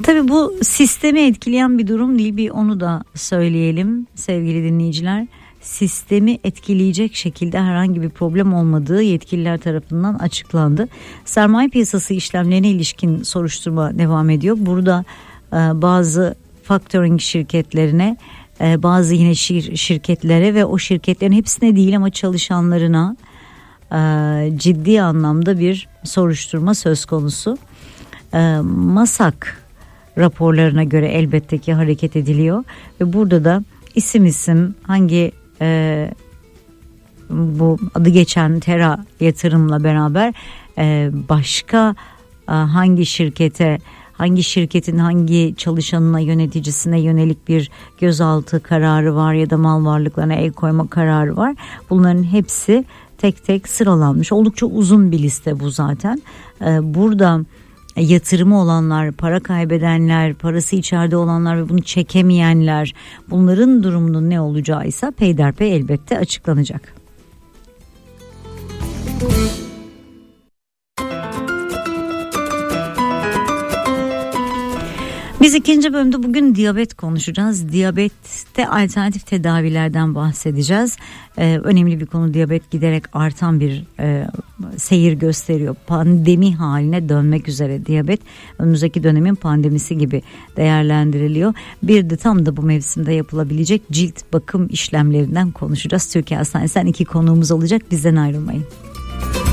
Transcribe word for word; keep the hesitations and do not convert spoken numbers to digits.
Tabii bu sistemi etkileyen bir durum değil, bir onu da söyleyelim sevgili dinleyiciler. Sistemi etkileyecek şekilde herhangi bir problem olmadığı yetkililer tarafından açıklandı. Sermaye piyasası işlemlerine ilişkin soruşturma devam ediyor. Burada e, bazı factoring şirketlerine, e, bazı yine şir- şirketlere ve o şirketlerin hepsine değil ama çalışanlarına e, ciddi anlamda bir soruşturma söz konusu. E, MASAK raporlarına göre elbette ki hareket ediliyor ve burada da isim isim hangi e, bu adı geçen Tera yatırımla beraber e, başka e, hangi şirkete, hangi şirketin hangi çalışanına, yöneticisine yönelik bir gözaltı kararı var ya da mal varlıklarına el koyma kararı var. Bunların hepsi tek tek sıralanmış. Oldukça uzun bir liste bu zaten. E, burada yatırımı olanlar, para kaybedenler, parası içeride olanlar ve bunu çekemeyenler, bunların durumunun ne olacağı ise peyderpey elbette açıklanacak. Biz ikinci bölümde bugün diyabet konuşacağız. Diyabette alternatif tedavilerden bahsedeceğiz. Ee, önemli bir konu, diyabet giderek artan bir e, seyir gösteriyor. Pandemi haline dönmek üzere diyabet. Önümüzdeki dönemin pandemisi gibi değerlendiriliyor. Bir de tam da bu mevsimde yapılabilecek cilt bakım işlemlerinden konuşacağız. Türkiye Hastanesi'nden iki konuğumuz olacak. Bizden ayrılmayın.